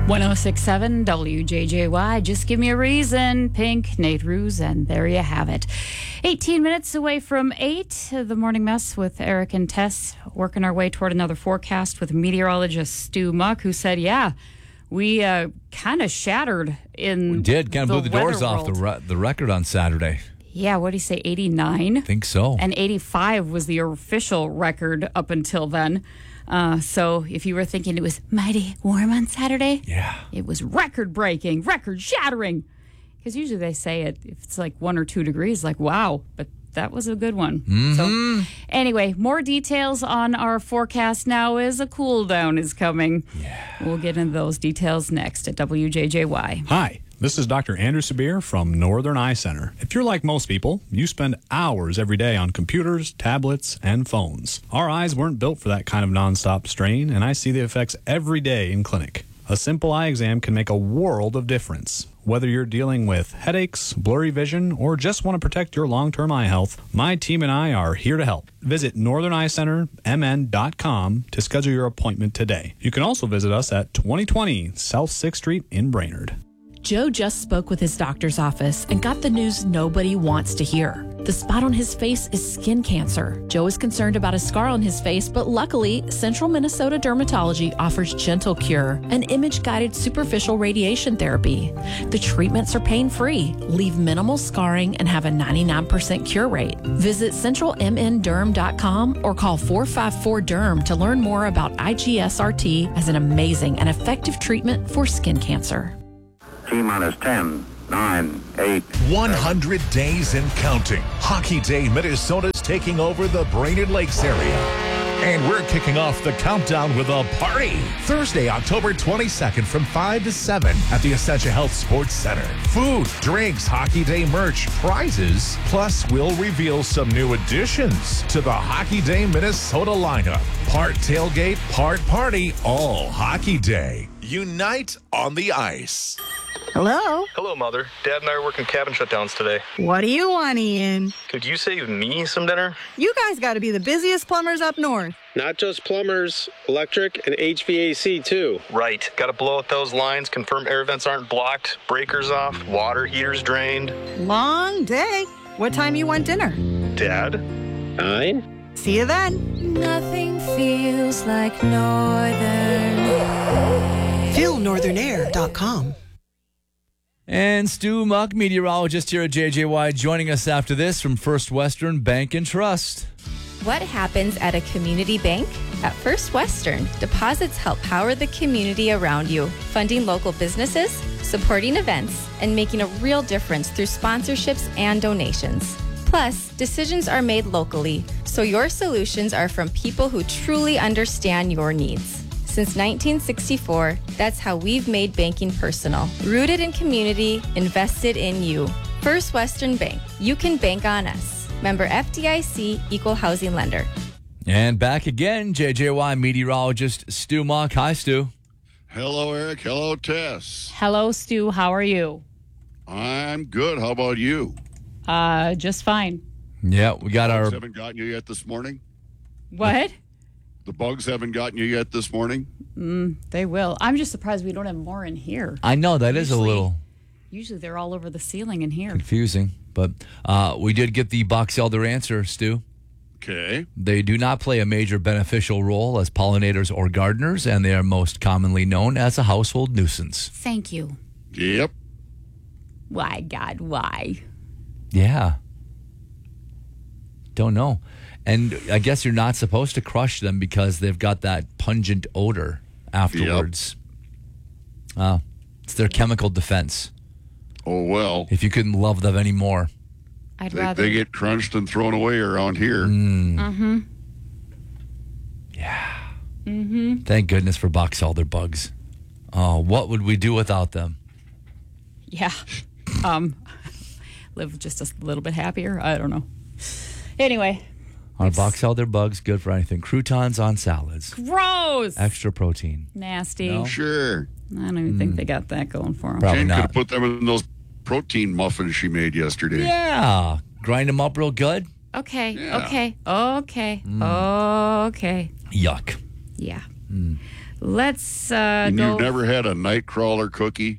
1067 WJJY. Just give me a reason. Pink, Nate Ruse, and there you have it. 18 minutes away from 8. The Morning Mess with Eric and Tess, working our way toward another forecast with meteorologist Stu Muck, who said, we kind of shattered in. We did. Kind of blew the doors world. off the record on Saturday. Yeah, what did he say, 89? I think so. And 85 was the official record up until then. So if you were thinking it was mighty warm on Saturday, it was record-breaking, record-shattering. Because usually they say it if it's like 1 or 2 degrees, like, wow, but that was a good one. So anyway, more details on our forecast now as a cool down is coming. We'll get into those details next at WJJY. Hi. This is Dr. Andrew Sabir from Northern Eye Center. If you're like most people, you spend hours every day on computers, tablets, and phones. Our eyes weren't built for that kind of nonstop strain, and I see the effects every day in clinic. A simple eye exam can make a world of difference. Whether you're dealing with headaches, blurry vision, or just want to protect your long-term eye health, my team and I are here to help. Visit northerneyecentermn.com to schedule your appointment today. You can also visit us at 2020 South 6th Street in Brainerd. Joe just spoke with his doctor's office and got the news nobody wants to hear. The spot on his face is skin cancer. Joe is concerned about a scar on his face, but luckily, Central Minnesota Dermatology offers Gentle Cure, an image-guided superficial radiation therapy. The treatments are pain-free, leave minimal scarring, and have a 99% cure rate. Visit centralmnderm.com or call 454-DERM to learn more about IGSRT as an amazing and effective treatment for skin cancer. T-minus 10, 9, 8. 100 days and counting. Hockey Day Minnesota's taking over the Brainerd Lakes area. And we're kicking off the countdown with a party. Thursday, October 22nd from 5 to 7 at the Essentia Health Sports Center. Food, drinks, Hockey Day merch, prizes. Plus, we'll reveal some new additions to the Hockey Day Minnesota lineup. Part tailgate, part party, all Hockey Day. Unite on the ice. Hello? Hello, Mother. Dad and I are working cabin shutdowns today. What do you want, Ian? Could you save me some dinner? You guys got to be the busiest plumbers up north. Not just plumbers, electric and HVAC too. Right. Got to blow out those lines, confirm air vents aren't blocked, breakers off, water heaters drained. Long day. What time you want dinner? Dad? 9? See you then. Nothing feels like Northern Air. FeelNorthernAir.com. And Stu Muck, meteorologist here at JJY, joining us after this from First Western Bank and Trust. What happens at a community bank? At First Western, deposits help power the community around you, funding local businesses, supporting events, and making a real difference through sponsorships and donations. Plus, decisions are made locally, so your solutions are from people who truly understand your needs. Since 1964, that's how we've made banking personal. Rooted in community, invested in you. First Western Bank. You can bank on us. Member FDIC, Equal Housing Lender. And back again, JJY meteorologist Stu Muck. Hi, Stu. Hello, Eric. Hello, Tess. Hello, Stu. How are you? I'm good. How about you? Just fine. Yeah, we got Bugs our... haven't gotten you yet this morning? What? The bugs haven't gotten you yet this morning? They will. I'm just surprised we don't have more in here. I know, that is a little... Usually they're all over the ceiling in here. confusing, but we did get the box elder answer, Stu. Okay. They do not play a major beneficial role as pollinators or gardeners, and they are most commonly known as a household nuisance. Thank you. Yep. Why, God, why? Yeah. Don't know. And I guess you're not supposed to crush them because they've got that pungent odor afterwards. Yep. It's their chemical defense. Oh, well. If you couldn't love them anymore. I'd rather... They get crunched and thrown away around here. Mm-hmm. Yeah. Mm-hmm. Thank goodness for box elder bugs. Oh, what would we do without them? Yeah. Live just a little bit happier. I don't know. Anyway. On box elder bugs, good for anything. Croutons on salads. Gross. Extra protein. Nasty. No? Sure. I don't even think they got that going for them. Probably Jane not. could have put them in those protein muffins she made yesterday. Yeah. Grind them up real good. Okay. Yeah. Okay. Okay. Okay. Yuck. Yeah. Let's And go. you've never had a Nightcrawler cookie?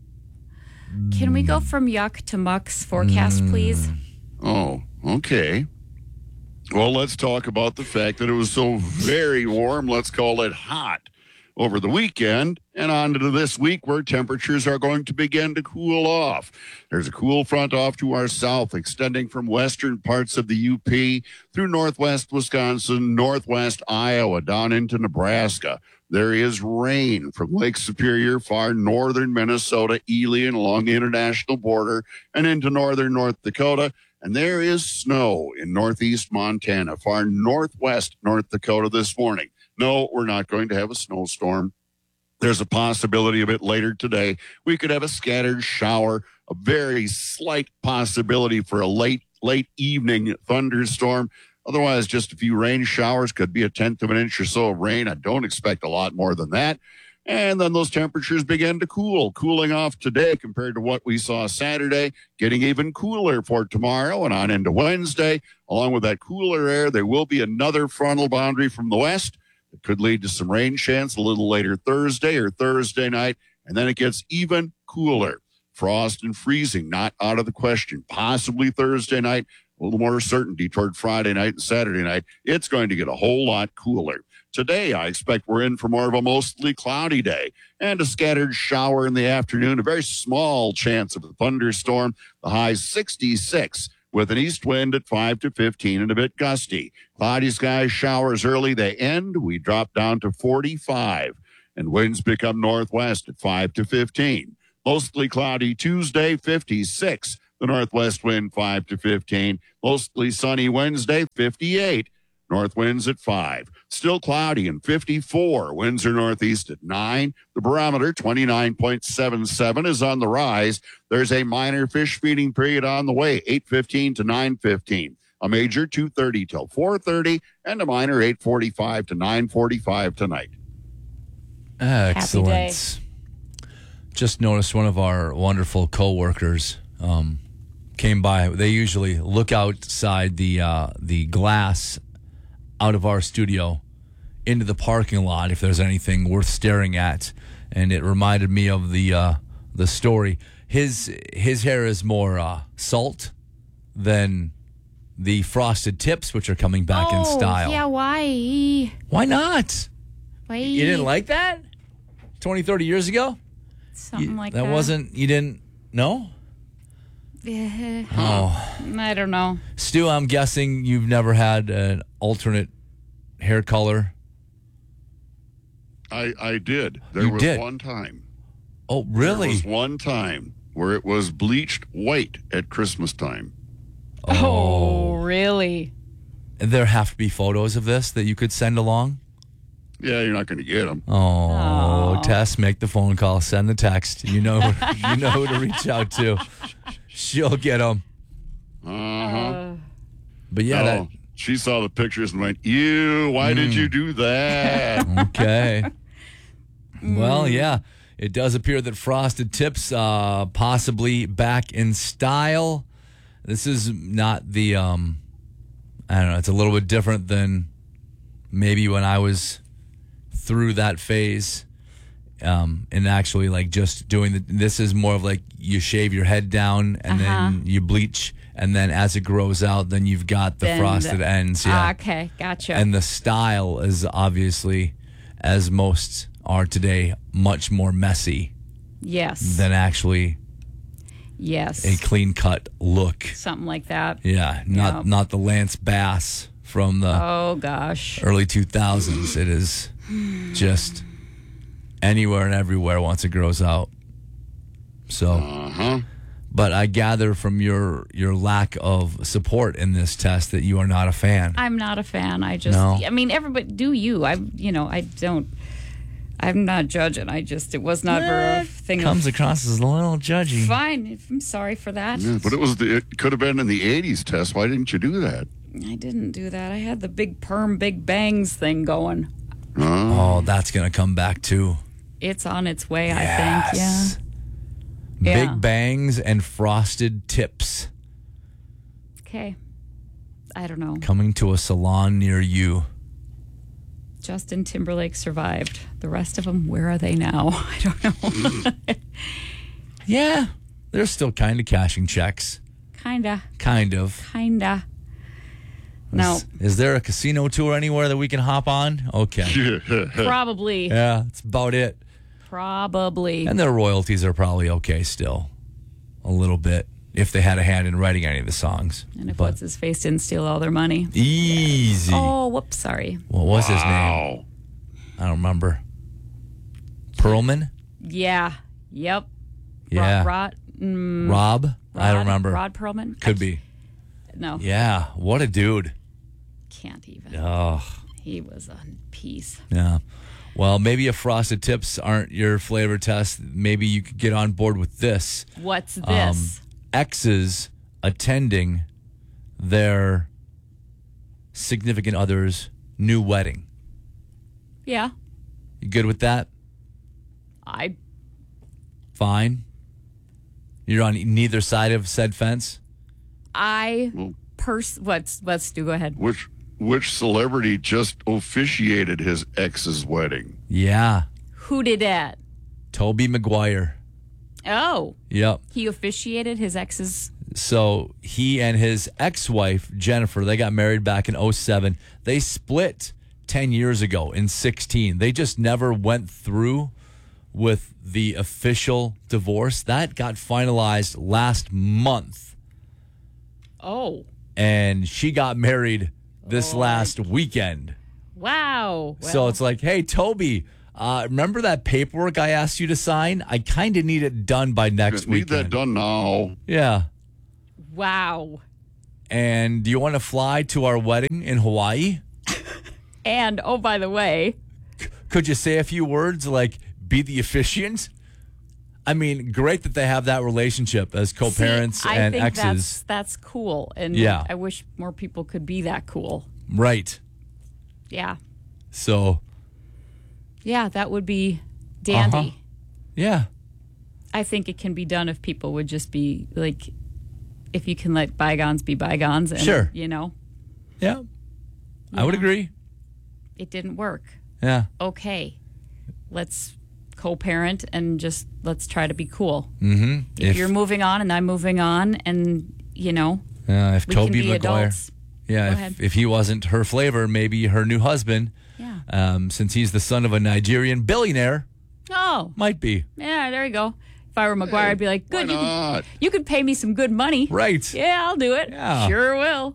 Can we go from yuck to muck's forecast, please? Oh, okay. Well, let's talk about the fact that it was so very warm. Let's call it hot over the weekend and on to this week where temperatures are going to begin to cool off. There's a cool front off to our south, extending from western parts of the UP through northwest Wisconsin, northwest Iowa, down into Nebraska. There is rain from Lake Superior, far northern Minnesota, Ely, and along the international border, and into northern North Dakota. And there is snow in northeast Montana, far northwest North Dakota this morning. No, we're not going to have a snowstorm. There's a possibility of it later today. We could have a scattered shower, a very slight possibility for a late evening thunderstorm. Otherwise, just a few rain showers, could be a tenth of an inch or so of rain. I don't expect a lot more than that. And then those temperatures begin to cooling off today compared to what we saw Saturday, getting even cooler for tomorrow and on into Wednesday. Along with that cooler air, there will be another frontal boundary from the west. It could lead to some rain chance a little later Thursday or Thursday night, and then it gets even cooler. Frost and freezing not out of the question. Possibly Thursday night, a little more certainty toward Friday night and Saturday night. It's going to get a whole lot cooler. Today, I expect we're in for more of a mostly cloudy day and a scattered shower in the afternoon, a very small chance of a thunderstorm. The high 66 with an east wind at 5 to 15 and a bit gusty. Cloudy skies, showers early, they end. We drop down to 45 and winds become northwest at 5 to 15. Mostly cloudy Tuesday, 56. The northwest wind 5 to 15. Mostly sunny Wednesday, 58. North winds at 5. Still cloudy and 54. Winds are northeast at 9. The barometer, 29.77, is on the rise. There's a minor fish feeding period on the way, 8:15 to 9:15. A major 2:30 till 4:30, and a minor 8:45 to 9:45 tonight. Excellent. Just noticed one of our wonderful coworkers came by. They usually look outside the glass out of our studio into the parking lot if there's anything worth staring at, and it reminded me of the story. His hair is more salt than the frosted tips, which are coming back in style. Yeah, why? Why not? Why? You didn't like that 20, 30 years ago? Something like that. That wasn't, you didn't know? I don't know. Stu, I'm guessing you've never had an alternate hair color. I did. There was one time. Oh, really? There was one time where it was bleached white at Christmas time. Oh, really? And there have to be photos of this that you could send along? Yeah, you're not going to get them. Oh, Tess, make the phone call, send the text. You know who to reach out to. She'll get them. But yeah, she saw the pictures and went, "Ew, why did you do that?" Okay. Well, yeah, it does appear that frosted tips possibly back in style. This is not the, I don't know, it's a little bit different than maybe when I was through that phase. And actually, like, just doing this is more of like you shave your head down and then you bleach, and then as it grows out, then you've got the frosted ends. Yeah. Okay, gotcha. And the style is obviously, as most are today, much more messy. Yes. Than actually. Yes. A clean cut look. Something like that. Yeah, not the Lance Bass from the early 2000s. It is just anywhere and everywhere once it grows out. So, but I gather from your lack of support in this test that you are not a fan. I'm not a fan. I mean, everybody, do you? I'm not judging. It was never a thing. Comes across as a little judgy. Fine. I'm sorry for that. Yeah, but it could have been in the 80s, Tess. Why didn't you do that? I didn't do that. I had the big perm, big bangs thing going. Oh, that's going to come back too. It's on its way, I think. Yeah. Big bangs and frosted tips. Okay. I don't know. Coming to a salon near you. Justin Timberlake survived. The rest of them, where are they now? I don't know. Yeah, they're still kind of cashing checks. Kinda. Kind of. No. Is there a casino tour anywhere that we can hop on? Okay. Probably. Yeah, that's about it. Probably. And their royalties are probably okay still. A little bit. If they had a hand in writing any of the songs. And if What's-His-Face didn't steal all their money. Easy. Oh, whoops, sorry. What was his name? I don't remember. Perlman? Yeah. Yep. Yeah. Rob? I don't remember. Rod Perlman? Could be. No. Yeah. What a dude. Can't even. Oh. He was a piece. Yeah. Well, maybe if Frosted Tips aren't your flavor test, maybe you could get on board with this. What's this? Exes attending their significant other's new wedding. Yeah. You good with that? Fine. You're on neither side of said fence? Let's do. Go ahead. Which celebrity just officiated his ex's wedding? Yeah. Who did that? Tobey Maguire. Oh. Yep. He officiated his ex's. So he and his ex-wife, Jennifer, they got married back in 2007. They split 10 years ago in 2016. They just never went through with the official divorce. That got finalized last month. Oh. And she got married this last weekend. Wow. So it's like, hey, Toby, remember that paperwork I asked you to sign? I kind of need it done by next weekend. Need that done now. Yeah. Wow. And do you want to fly to our wedding in Hawaii? And, oh, by the way. Could you say a few words like, be the officiant? I mean, great that they have that relationship as co-parents and exes. I think that's cool. And yeah. I wish more people could be that cool. Right. Yeah. So. Yeah, that would be dandy. Yeah. I think it can be done if people would just be like, if you can let bygones be bygones. And, sure. You know? Yeah. I would agree. It didn't work. Yeah. Okay. Let's co-parent and just let's try to be cool. Mm-hmm. If you're moving on and I'm moving on and, you know, if we Tobey can be Maguire, adults. yeah, if he wasn't her flavor, maybe her new husband, since he's the son of a Nigerian billionaire, might be. Yeah, there you go. If I were Maguire, I'd be like, good, you could pay me some good money. Right. Yeah, I'll do it. Yeah. Sure will.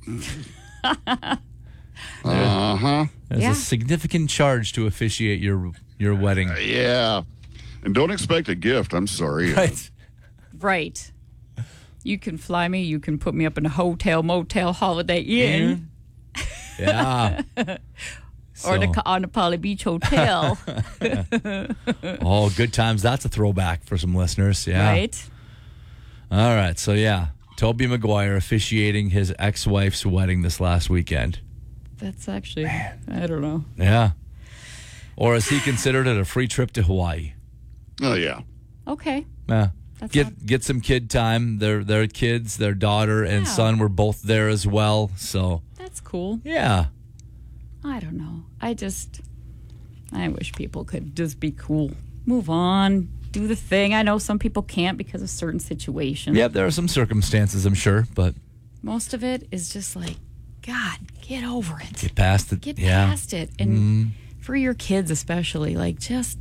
There's a significant charge to officiate your wedding. Yeah. And don't expect a gift. I'm sorry. Right. Right. You can fly me. You can put me up in a hotel, motel, Holiday Inn. Yeah. Or on the Poly Beach Hotel. Oh, good times. That's a throwback for some listeners. Yeah. Right. All right. So, yeah. Tobey Maguire officiating his ex-wife's wedding this last weekend. That's actually, I don't know. Yeah. Or has he considered it a free trip to Hawaii? Oh, yeah. Okay. Yeah. Get some kid time. Their kids, their daughter and son were both there as well. So that's cool. Yeah. I don't know. I wish people could just be cool. Move on. Do the thing. I know some people can't because of certain situations. Yep, there are some circumstances, I'm sure, but most of it is just like, God, get over it. Get past it. Get past it. And for your kids especially, like just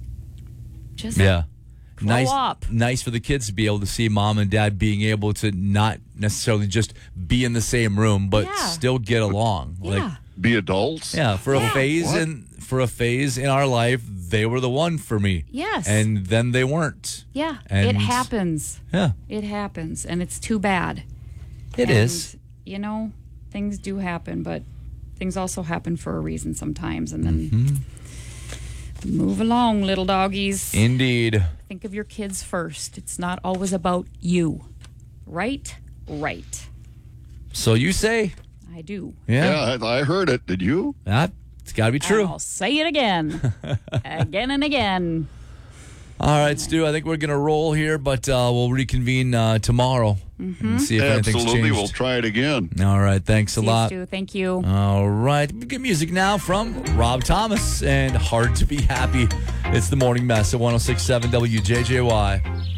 grow up. Nice for the kids to be able to see mom and dad being able to not necessarily just be in the same room, but still get along. Yeah. Like be adults. Yeah, for a phase in our life, they were the one for me. Yes. And then they weren't. Yeah. And it happens. Yeah. It happens, and it's too bad. It is. You know, things do happen, but things also happen for a reason sometimes, and then move along, little doggies. Indeed. Think of your kids first. It's not always about you. Right? Right. So you say? I do. Yeah, I heard it. Did you? It's got to be true. I'll say it again. Again and again. All right, Stu, I think we're going to roll here, but we'll reconvene tomorrow and see if anything's Absolutely. changed. We'll try it again. All right. Thanks a Please lot. do. Thank you. All right. Good music now from Rob Thomas and Hard to Be Happy. It's the Morning Mess at 106.7 WJJY.